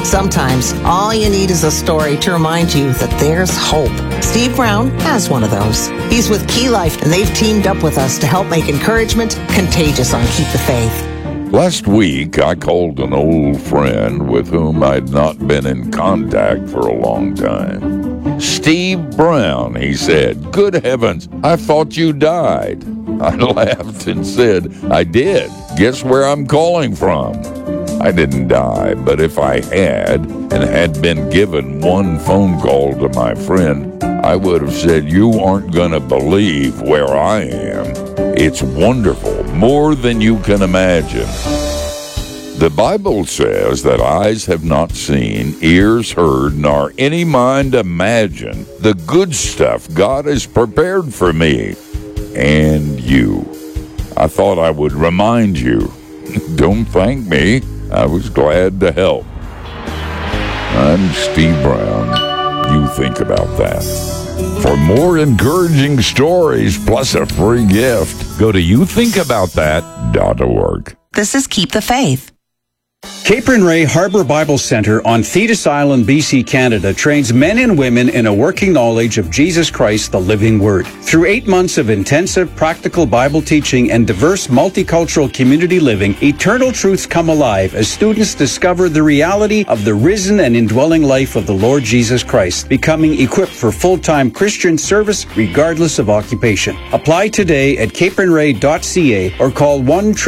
Sometimes all you need is a story to remind you that there's hope. Steve Brown has one of those. He's with Key Life, and they've teamed up with us to help make encouragement contagious on Keep the Faith. Last week, I called an old friend with whom I'd not been in contact for a long time. Steve Brown, he said. Good heavens, I thought you died. I laughed and said, I did. Guess where I'm calling from? I didn't die, but if I had, and had been given one phone call to my friend, I would have said, you aren't going to believe where I am. It's wonderful, more than you can imagine. The Bible says that eyes have not seen, ears heard, nor any mind imagined the good stuff God has prepared for me and you. I thought I would remind you. Don't thank me. I was glad to help. I'm Steve Brown. You think about that. For more encouraging stories plus a free gift, go to youthinkaboutthat.org. This is Keep the Faith. Capron Ray Harbor Bible Center on Thetis Island, BC, Canada trains men and women in a working knowledge of Jesus Christ, the living Word. Through 8 months of intensive practical Bible teaching and diverse multicultural community living, eternal truths come alive as students discover the reality of the risen and indwelling life of the Lord Jesus Christ, becoming equipped for full-time Christian service regardless of occupation. Apply today at capronray.ca or call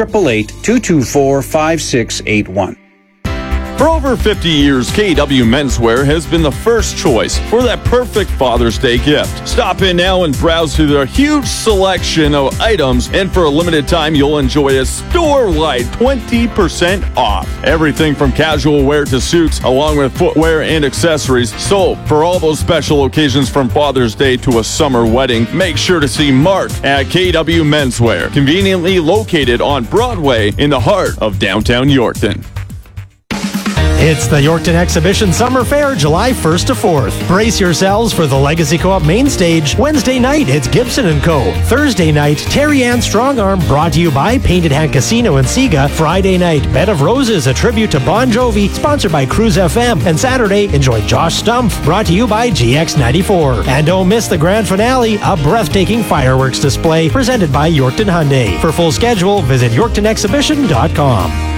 1-888-224-5681. For over 50 years, KW Menswear has been the first choice for that perfect Father's Day gift. Stop in now and browse through their huge selection of items, and for a limited time, you'll enjoy a store-wide 20% off. Everything from casual wear to suits, along with footwear and accessories. So, for all those special occasions from Father's Day to a summer wedding, make sure to see Mark at KW Menswear, conveniently located on Broadway in the heart of downtown Yorkton. It's the Yorkton Exhibition Summer Fair, July 1st to 4th. Brace yourselves for the Legacy Co-op main stage. Wednesday night, it's Gibson & Co. Thursday night, Terry Ann Strongarm, brought to you by Painted Hand Casino in Siga. Friday night, Bed of Roses, a tribute to Bon Jovi, sponsored by Cruise FM. And Saturday, enjoy Josh Stumpf, brought to you by GX94. And don't miss the grand finale, a breathtaking fireworks display presented by Yorkton Hyundai. For full schedule, visit YorktonExhibition.com.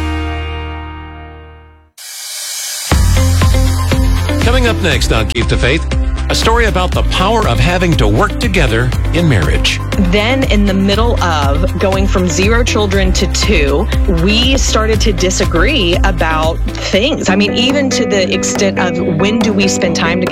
Coming up next on Keep the Faith, a story about the power of having to work together in marriage. Then, in the middle of going from 0 children to 2, we started to disagree about things. I mean, even to the extent of when do we spend time together?